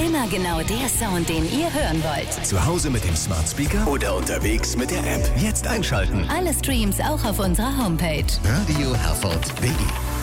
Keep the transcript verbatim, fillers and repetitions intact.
Immer genau der Sound, den ihr hören wollt. Zu Hause mit dem Smart Speaker oder unterwegs mit der App. Jetzt einschalten. Alle Streams auch auf unserer Homepage. Radio Herford punkt de